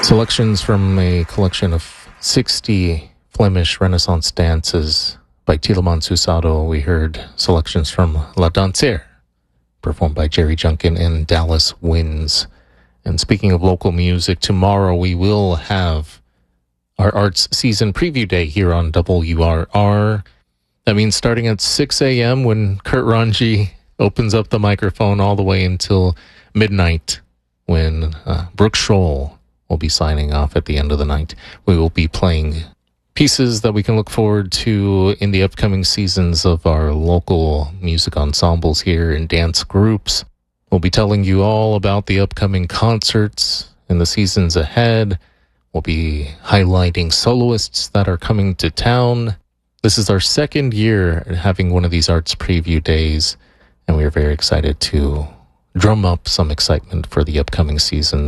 Selections from a collection of 60 Flemish Renaissance dances by Tieleman Susado. We heard selections from La Danseur, performed by Jerry Junkin and Dallas Winds. And speaking of local music, tomorrow we will have our Arts Season Preview Day here on WRR. That means starting at 6 a.m. when Kurt Ranji opens up the microphone all the way until midnight when Brooke Scholl will be signing off at the end of the night. We will be playing pieces that we can look forward to in the upcoming seasons of our local music ensembles here and dance groups. We'll be telling you all about the upcoming concerts in the seasons ahead. We'll be highlighting soloists that are coming to town. This is our second year having one of these arts preview days, and we are very excited to drum up some excitement for the upcoming season.